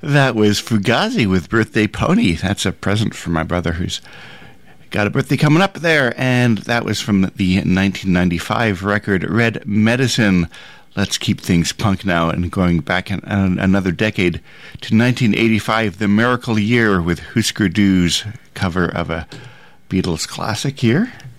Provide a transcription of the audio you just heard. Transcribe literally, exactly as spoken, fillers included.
That was Fugazi with Birthday Pony. That's a present for my brother who's got a birthday coming up there. And that was from the nineteen ninety-five record Red Medicine. Let's keep things punk now, and going back an, an, another decade to nineteen eighty-five, The Miracle Year, with Husker Du's cover of a Beatles classic here.